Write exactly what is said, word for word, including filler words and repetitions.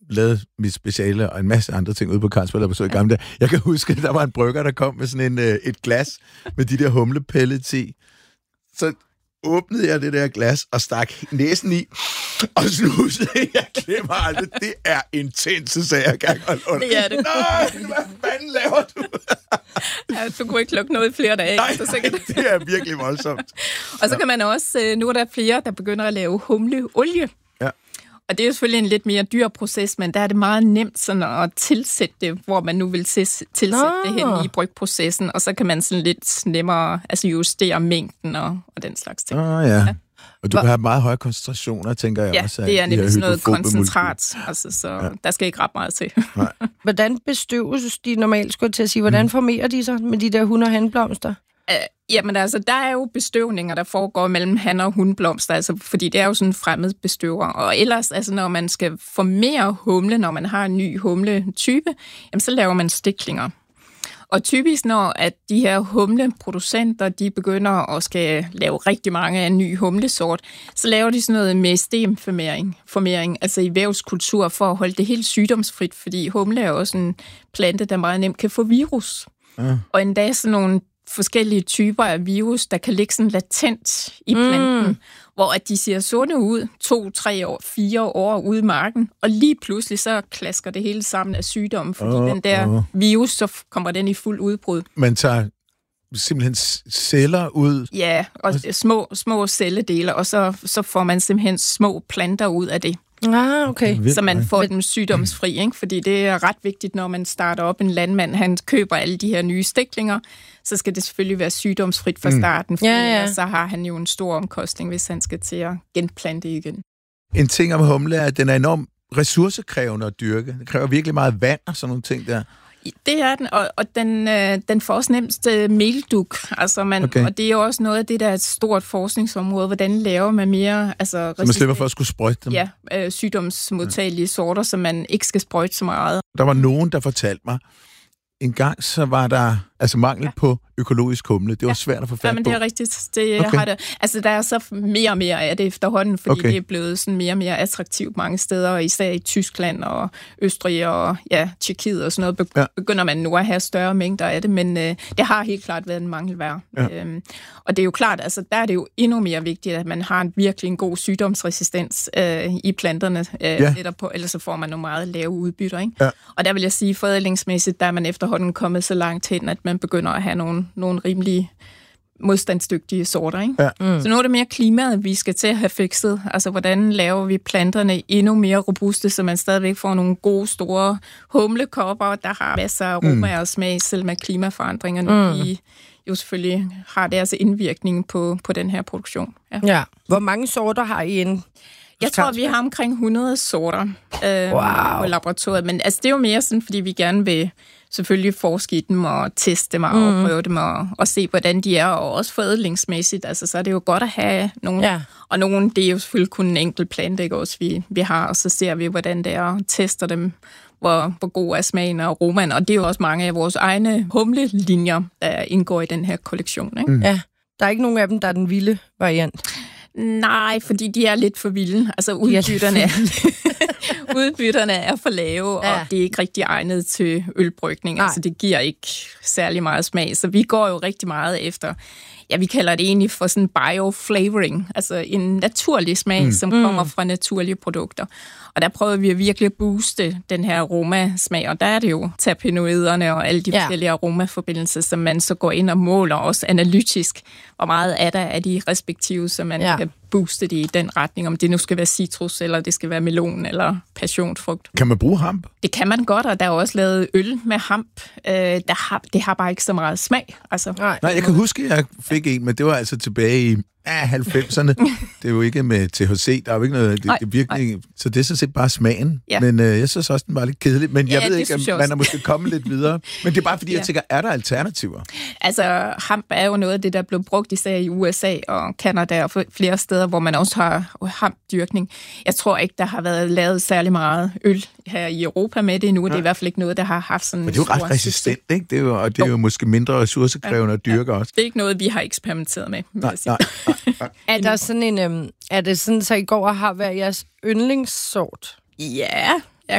lavet mit speciale og en masse andre ting ude på Carlsberg, der var så i gamle dage. Jeg kan huske, at der var en brygger, der kom med sådan en, øh, et glas med de der humlepellets i. Så åbnede jeg det der glas og stak næsen i, og snusede. Jeg glemmer aldrig. Det er intense sager, kan jeg godt holde. Det er det. Nej, hvad fanden laver du? Ja, du kunne ikke lukke noget flere dage. Nej, så nej, det er virkelig voldsomt. Og så kan man også, nu er der flere, der begynder at lave humleolie. Ja. Og det er jo selvfølgelig en lidt mere dyr proces, men der er det meget nemt sådan at tilsætte det, hvor man nu vil tilsætte Nå. det hen i brygprocessen, og så kan man sådan lidt nemmere altså justere mængden og, og den slags ting. Åh, ja. ja. Og du kan have meget høje koncentrationer, tænker jeg ja, også. Ja, det er de nemlig sådan noget hydrofobe koncentrat, altså, så ja. Der skal ikke ret meget til. Hvordan bestøves de normalt, skulle jeg til at sige? Hvordan formerer de sig med de der hund- og hanblomster? Uh, jamen altså, der er jo bestøvninger, der foregår mellem han- og hundblomster, altså, fordi det er jo sådan en fremmed bestøver. Og ellers, altså, når man skal formere humle, når man har en ny humletype, jamen, så laver man stiklinger. Og typisk, når at de her humleproducenter, de begynder at skal lave rigtig mange af en ny humlesort, så laver de sådan noget meristemformering, formering, altså i vævskultur, for at holde det helt sygdomsfrit, fordi humle er også en plante, der meget nemt kan få virus. Ja. Og endda sådan nogle forskellige typer af virus, der kan ligge sådan latent i planten, mm. hvor at de ser sunde ud to, tre år, fire år ude i marken, og lige pludselig så klasker det hele sammen af sygdommen, fordi oh, den der oh. virus, så kommer den i fuld udbrud. Man tager simpelthen celler ud? Ja, og små, små celledele, og så, så får man simpelthen små planter ud af det. Ah, okay. Så man får dem sygdomsfri, ikke? Fordi det er ret vigtigt, når man starter op en landmand, han køber alle de her nye stiklinger, så skal det selvfølgelig være sygdomsfrit fra starten, for ja, ja. så har han jo en stor omkostning, hvis han skal til at genplante igen. En ting om humle er, at den er enormt ressourcekrævende at dyrke. Det kræver virkelig meget vand og sådan nogle ting der. Det er den, og, og den, øh, den får også nemst øh, melduk, altså man, okay. Og det er jo også noget af det, der er et stort forskningsområde, hvordan laver man mere... Altså, så man slipper for at skulle sprøjte dem? Ja, øh, sygdomsmodtagelige ja. sorter, som man ikke skal sprøjte så meget. Der var nogen, der fortalte mig, en gang så var der altså mangel ja. på økologisk humle. Det var ja. svært at få fat på. Ja, men det er rigtigt. Det okay. har det. Altså, der er så mere og mere af det efterhånden, fordi okay. det er blevet sådan mere og mere attraktivt mange steder, især i Tyskland og Østrig og ja, Tjekkiet og sådan noget, begynder man nu at have større mængder af det, men øh, det har helt klart været en mangelvare. Ja. Øhm, og det er jo klart, altså der er det jo endnu mere vigtigt, at man har en virkelig en god sygdomsresistens øh, i planterne, øh, ja. netop på, ellers så får man nogle meget lave udbytter, ikke? Ja. Og der vil jeg sige, forædlingsmæssigt, der er man efterhånden kommet så langt hen, at man begynder at have nogle, nogle rimelige modstandsdygtige sorter, ikke? Ja. Mm. Så nu er det mere klimaet, vi skal til at have fikset. Altså, hvordan laver vi planterne endnu mere robuste, så man stadigvæk får nogle gode, store humlekopper, der har masser af aroma mm. og smag, selv med klimaforandringer nu. Mm. De jo selvfølgelig har deres indvirkning på, på den her produktion. Ja. Ja. Hvor mange sorter har I en? Jeg tror, vi har omkring hundrede sorter øh, wow. på laboratoriet, men altså, det er jo mere sådan, fordi vi gerne vil selvfølgelig forske i dem og teste dem og mm. prøve dem og, og se, hvordan de er, og også forædlingsmæssigt. Altså, så er det jo godt at have nogle, ja. og nogle, det er jo selvfølgelig kun en enkelt plante, ikke også, vi, vi har, og så ser vi, hvordan det er, og tester dem, hvor, hvor god er smagen og aromaen, og det er jo også mange af vores egne humlelinjer, der indgår i den her kollektion, ikke? Mm. Ja, der er ikke nogen af dem, der er den vilde variant. Nej, fordi de er lidt for vilde. Altså udbytterne er, udbytterne er for lave, ja. Og det er ikke rigtig egnet til ølbrygning. Nej. Altså det giver ikke særlig meget smag. Så vi går jo rigtig meget efter, ja, vi kalder det egentlig for sådan bioflavoring, altså en naturlig smag, mm. som mm. kommer fra naturlige produkter. Og der prøver vi at virkelig at booste den her aromasmag, og der er det jo terpenoiderne og alle de ja. forskellige aromaforbindelser, som man så går ind og måler også analytisk, hvor meget er der af de respektive, så man ja. kan booste det i den retning, om det nu skal være citrus, eller det skal være melon, eller passionsfrugt. Kan man bruge hamp? Det kan man godt, og der er også lavet øl med hamp. Øh, der har, det har bare ikke så meget smag. Altså, Nej, jeg kan huske, at jeg fik en, men det var altså tilbage i ja, halvfemserne. Det er jo ikke med T H C, der er jo ikke noget, det, nej, det virkelig, nej. Så det er sådan set bare smagen. Ja. Men øh, jeg synes også, den var lidt kedelig. Men jeg ja, ved ikke, om man er måske kommet lidt videre. Men det er bare fordi, ja. jeg tænker, er der alternativer? Altså, hamp er jo noget af det, der blev brugt især i U S A og Canada og flere steder, hvor man også har hampdyrkning. Jeg tror ikke, der har været lavet særlig meget øl her i Europa med det endnu. Ja. Det er i hvert fald ikke noget, der har haft sådan... Men det er jo ret resistent, ikke? Det er jo, og det er jo, jo måske mindre ressourcekrævende ja. at dyrke ja. også. Det er ikke noget, vi har eksperimenteret med, vil nej, jeg sige. Nej, nej, nej. Er der sådan en... Øhm, er det sådan, så I går og har hver jeres yndlingssort? Ja,